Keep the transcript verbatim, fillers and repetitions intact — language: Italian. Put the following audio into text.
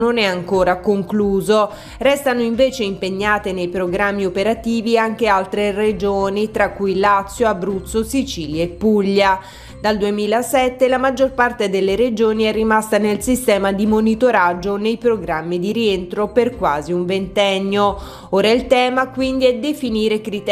non è ancora concluso. Restano invece impegnate nei programmi operativi anche altre regioni, tra cui Lazio, Abruzzo, Sicilia e Puglia. Dal duemilasette la maggior parte delle regioni è rimasta nel sistema di monitoraggio nei programmi di rientro per quasi un ventennio. Ora il tema quindi è definire criteri